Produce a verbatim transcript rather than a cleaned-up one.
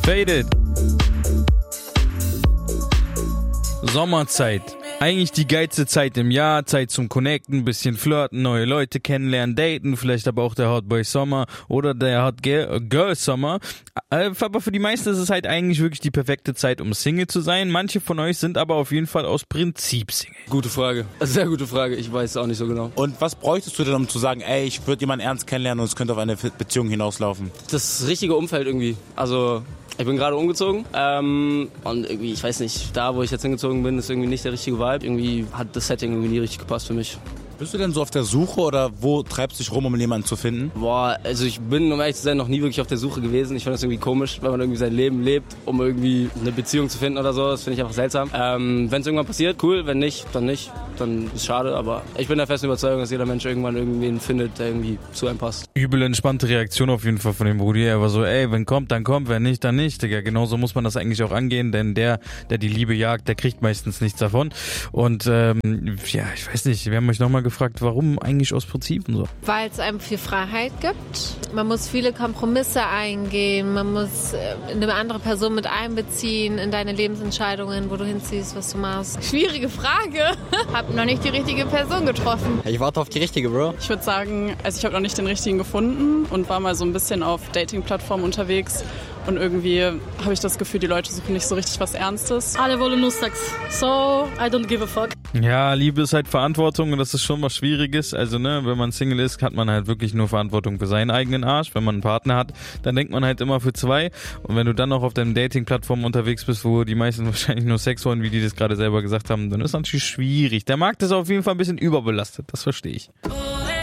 Faded. Sommerzeit. Eigentlich die geilste Zeit im Jahr, Zeit zum Connecten, bisschen flirten, neue Leute kennenlernen, daten, vielleicht aber auch der Hot Boy Summer oder der Hot Girl Summer. Aber für die meisten ist es halt eigentlich wirklich die perfekte Zeit, um Single zu sein. Manche von euch sind aber auf jeden Fall aus Prinzip Single. Gute Frage, sehr gute Frage, ich weiß es auch nicht so genau. Und was bräuchtest du denn, um zu sagen, ey, ich würde jemanden ernst kennenlernen und es könnte auf eine Beziehung hinauslaufen? Das richtige Umfeld irgendwie, also... Ich bin gerade umgezogen ähm, und irgendwie, ich weiß nicht, da wo ich jetzt hingezogen bin, ist irgendwie nicht der richtige Vibe. Irgendwie hat das Setting irgendwie nie richtig gepasst für mich. Bist du denn so auf der Suche oder wo treibst du dich rum, um jemanden zu finden? Boah, also ich bin, um ehrlich zu sein, noch nie wirklich auf der Suche gewesen. Ich finde das irgendwie komisch, wenn man irgendwie sein Leben lebt, um irgendwie eine Beziehung zu finden oder so. Das finde ich einfach seltsam. Ähm, wenn es irgendwann passiert, cool. Wenn nicht, dann nicht. Dann ist schade, aber ich bin der festen Überzeugung, dass jeder Mensch irgendwann irgendwen findet, der irgendwie zu einem passt. Übel entspannte Reaktion auf jeden Fall von dem Brudi. Er war so, ey, wenn kommt, dann kommt, wenn nicht, dann nicht. Digga, genauso muss man das eigentlich auch angehen, denn der, der die Liebe jagt, der kriegt meistens nichts davon. Und ähm, ja, ich weiß nicht, wir haben euch nochmal gefragt, warum eigentlich aus Prinzip und so? Weil es einem viel Freiheit gibt. Man muss viele Kompromisse eingehen. Man muss eine andere Person mit einbeziehen in deine Lebensentscheidungen, wo du hinziehst, was du machst. Schwierige Frage. Hab noch nicht die richtige Person getroffen. Ich warte auf die richtige, Bro. Ich würde sagen, also ich habe noch nicht den richtigen gefunden und war mal so ein bisschen auf Dating-Plattformen unterwegs. Und irgendwie habe ich das Gefühl, die Leute suchen nicht so richtig was Ernstes. Alle wollen nur Sex. So, I don't give a fuck. Ja, Liebe ist halt Verantwortung und das ist schon was Schwieriges. Also, ne, wenn man Single ist, hat man halt wirklich nur Verantwortung für seinen eigenen Arsch. Wenn man einen Partner hat, dann denkt man halt immer für zwei. Und wenn du dann noch auf deinen Dating-Plattformen unterwegs bist, wo die meisten wahrscheinlich nur Sex wollen, wie die das gerade selber gesagt haben, dann ist das natürlich schwierig. Der Markt ist auf jeden Fall ein bisschen überbelastet, das verstehe ich.